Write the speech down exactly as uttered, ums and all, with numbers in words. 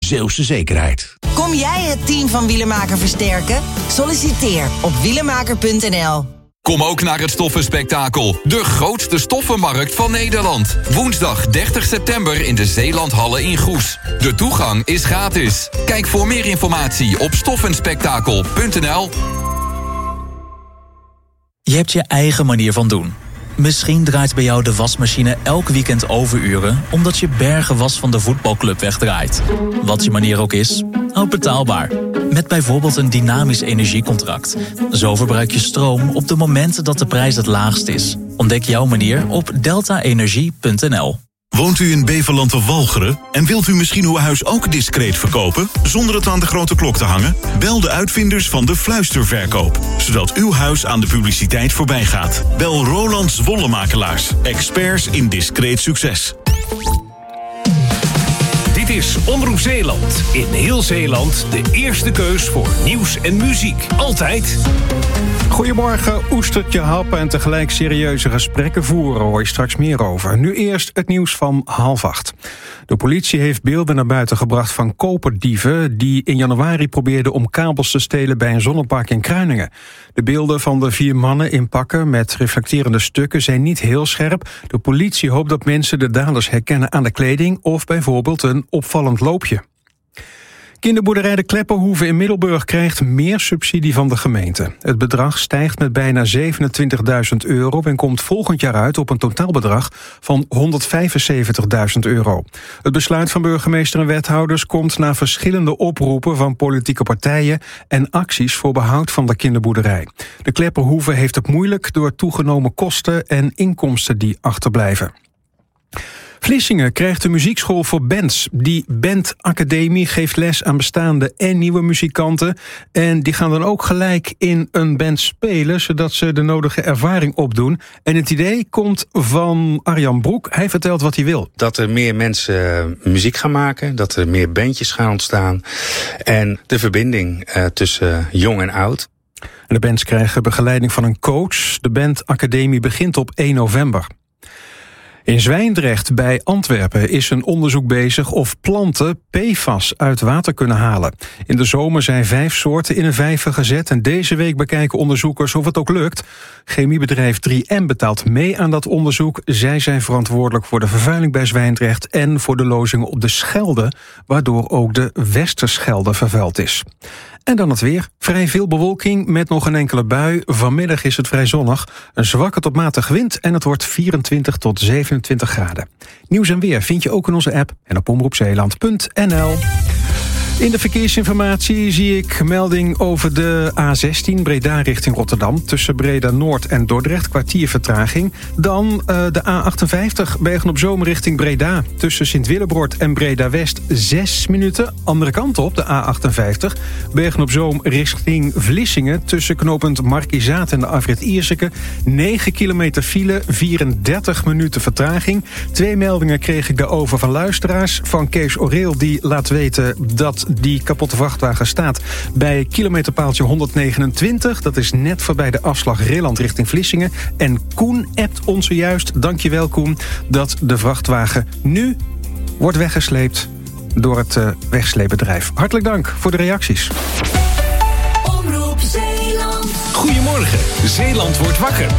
Zeeuwse zekerheid. Kom jij het team van Wielermaker versterken? Solliciteer op wielermaker punt n l. Kom ook naar het Stoffenspektakel. De grootste stoffenmarkt van Nederland. Woensdag dertig september in de Zeelandhallen in Goes. De toegang is gratis. Kijk voor meer informatie op stoffenspektakel punt n l. Je hebt je eigen manier van doen. Misschien draait bij jou de wasmachine elk weekend overuren omdat je bergen was van de voetbalclub wegdraait. Wat je manier ook is, houd betaalbaar. Met bijvoorbeeld een dynamisch energiecontract. Zo verbruik je stroom op de momenten dat de prijs het laagst is. Ontdek jouw manier op delta energie punt n l. Woont u in Beverland of Walcheren en wilt u misschien uw huis ook discreet verkopen, zonder het aan de grote klok te hangen? Bel de uitvinders van de fluisterverkoop, zodat uw huis aan de publiciteit voorbij gaat. Bel Roland Zwollemakelaars, experts in discreet succes. Dit is Omroep Zeeland. In heel Zeeland de eerste keus voor nieuws en muziek. Altijd. Goedemorgen, oestertje happen en tegelijk serieuze gesprekken voeren. Hoor je straks meer over. Nu eerst het nieuws van half acht. De politie heeft beelden naar buiten gebracht van koperdieven die in januari probeerden om kabels te stelen bij een zonnepark in Kruiningen. De beelden van de vier mannen in pakken met reflecterende stukken zijn niet heel scherp. De politie hoopt dat mensen de daders herkennen aan de kleding of bijvoorbeeld een opvallend loopje. Kinderboerderij De Klepperhoeve in Middelburg krijgt meer subsidie van de gemeente. Het bedrag stijgt met bijna zevenentwintigduizend euro... en komt volgend jaar uit op een totaalbedrag van honderdvijfenzeventigduizend euro. Het besluit van burgemeester en wethouders komt na verschillende oproepen van politieke partijen en acties voor behoud van de kinderboerderij. De Klepperhoeve heeft het moeilijk door toegenomen kosten en inkomsten die achterblijven. Vlissingen krijgt een muziekschool voor bands. Die bandacademie geeft les aan bestaande en nieuwe muzikanten. En die gaan dan ook gelijk in een band spelen, zodat ze de nodige ervaring opdoen. En het idee komt van Arjan Broek. Hij vertelt wat hij wil. Dat er meer mensen muziek gaan maken, dat er meer bandjes gaan ontstaan. En de verbinding uh, tussen jong en oud. En de bands krijgen begeleiding van een coach. De bandacademie begint op één november. In Zwijndrecht bij Antwerpen is een onderzoek bezig of planten P F A S uit water kunnen halen. In de zomer zijn vijf soorten in een vijver gezet en deze week bekijken onderzoekers of het ook lukt. Chemiebedrijf drie M betaalt mee aan dat onderzoek. Zij zijn verantwoordelijk voor de vervuiling bij Zwijndrecht en voor de lozingen op de Schelde, waardoor ook de Westerschelde vervuild is. En dan het weer. Vrij veel bewolking met nog een enkele bui. Vanmiddag is het vrij zonnig. Een zwakke tot matige wind en het wordt vierentwintig tot zevenentwintig graden. Nieuws en weer vind je ook in onze app en op omroepzeeland punt n l. In de verkeersinformatie zie ik melding over de A zestien Breda richting Rotterdam. Tussen Breda Noord en Dordrecht, kwartier vertraging. Dan uh, de A achtenvijftig Bergen-op-Zoom richting Breda. Tussen Sint-Willebroord en Breda West zes minuten. Andere kant op, de A achtenvijftig Bergen-op-Zoom richting Vlissingen. Tussen knooppunt Markizaat en de afrit Ierseke. negen kilometer file, vierendertig minuten vertraging. Twee meldingen kreeg ik daarover van luisteraars. Van Kees Oreel, die laat weten dat die kapotte vrachtwagen staat bij kilometerpaaltje honderdnegenentwintig. Dat is net voorbij de afslag Rilland richting Vlissingen. En Koen appt ons zojuist, dankjewel Koen, dat de vrachtwagen nu wordt weggesleept door het uh, wegsleepbedrijf. Hartelijk dank voor de reacties. Omroep Zeeland. Goedemorgen, Zeeland wordt wakker.